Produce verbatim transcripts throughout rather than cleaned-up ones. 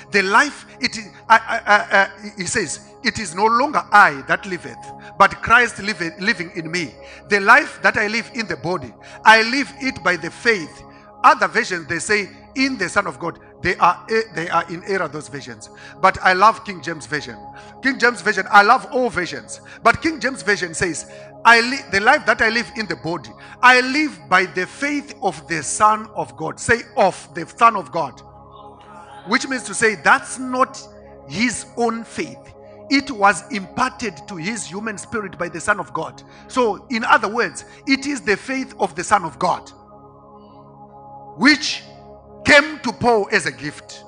The life, it is, I, I, I, I, he says, it is no longer I that liveth, but Christ liveth, living in me. The life that I live in the body, I live it by the faith. Other versions, they say, in the Son of God. They are, they are in error, those versions. But I love King James Version. King James Version, I love all versions. But King James Version says, I li- the life that I live in the body, I live by the faith of the Son of God. Say, of the Son of God. Which means to say, that's not his own faith. It was imparted to his human spirit by the Son of God. So, in other words, it is the faith of the Son of God, which came to Paul as a gift.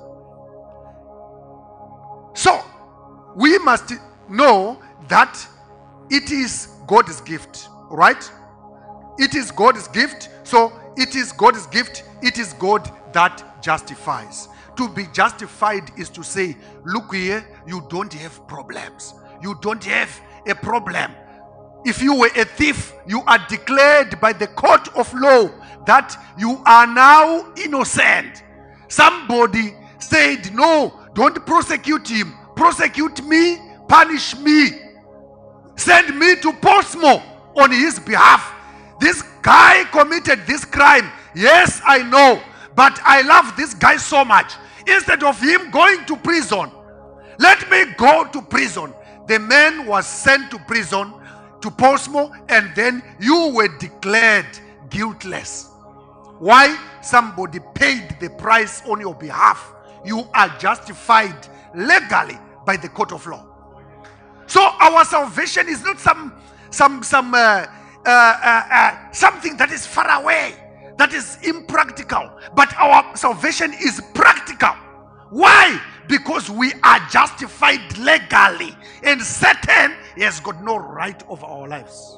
So, we must know that it is God's gift, right? It is God's gift. So, it is God's gift. It is God that justifies. To be justified is to say, look here, you don't have problems. You don't have a problem. If you were a thief, you are declared by the court of law that you are now innocent. Somebody said, no, don't prosecute him. Prosecute me, punish me. Send me to Portsmouth on his behalf. This guy committed this crime. Yes, I know. But I love this guy so much. Instead of him going to prison, let me go to prison. The man was sent to prison, to Portsmouth, and then you were declared guiltless. Why? Somebody paid the price on your behalf. You are justified legally by the court of law. So our salvation is not some some some uh, uh, uh, uh, something that is far away, that is impractical. But our salvation is practical. Why? Because we are justified legally, and Satan has got no right over our lives.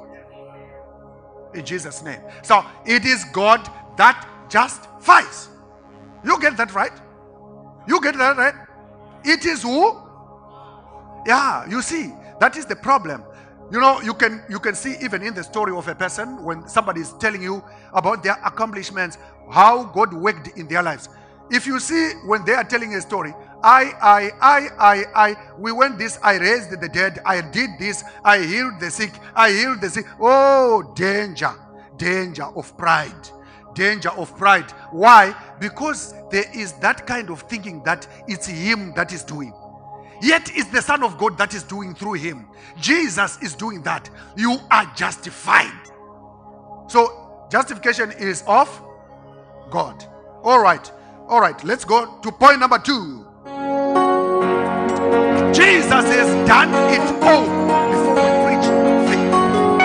In Jesus' name. So it is God that justifies. You get that right? You get that right? It is who? Yeah, you see, that is the problem. You know, you can you can see even in the story of a person, when somebody is telling you about their accomplishments, how God worked in their lives. If you see when they are telling a story, I, I, I, I, I, we went this, I raised the dead, I did this, I healed the sick, I healed the sick. Oh, danger, danger of pride. Danger of pride. Why? Because there is that kind of thinking that it's him that is doing. Yet it's the Son of God that is doing through him. Jesus is doing that. You are justified. So justification is of God. All right. All right. Let's go to point number two. Jesus has done it all before we preach faith.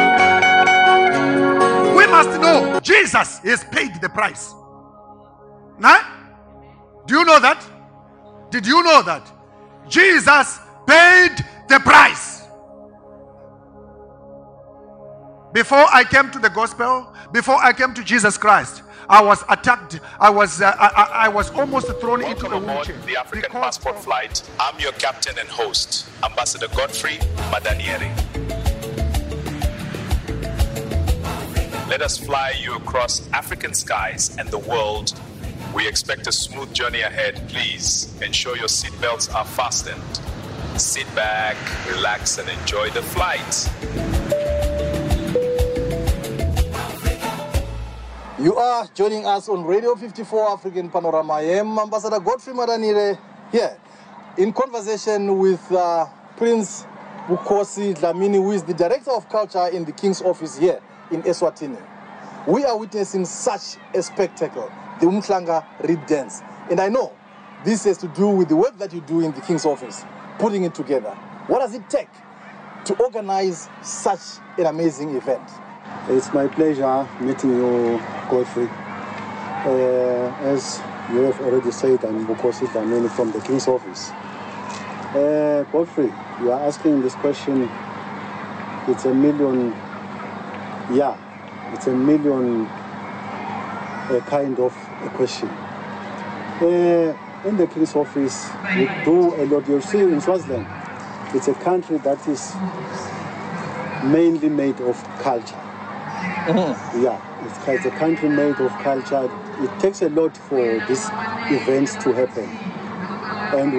We must know Jesus has paid the price. Now, do you know that? Did you know that? Jesus paid the price. Before I came to the gospel, before I came to Jesus Christ, I was attacked. I was uh, I, I was almost thrown Welcome into the aboard wheelchair. the African because Passport of- Flight. I'm your captain and host, Ambassador Godfrey Madanieri. Let us fly you across African skies and the world. We expect a smooth journey ahead. Please ensure your seatbelts are fastened. Sit back, relax, and enjoy the flight. You are joining us on Radio fifty-four African Panorama. I am Ambassador Godfrey Madanire here in conversation with uh, Prince Bukosi Dlamini, who is the Director of Culture in the King's Office here in Eswatini. We are witnessing such a spectacle, the Umhlanga Reed Dance. And I know this has to do with the work that you do in the King's Office, putting it together. What does it take to organize such an amazing event? It's my pleasure meeting you, Godfrey. Uh, as you have already said, I'm Bukosi Dlamini from the King's Office. Uh, Godfrey, you are asking this question. It's a million, yeah, it's a million uh, kind of a question. Uh, in the King's Office, we do a lot. You see, in Swaziland, it's a country that is mainly made of culture. Mm-hmm. Yeah, it's, it's a country made of culture. It takes a lot for these events to happen.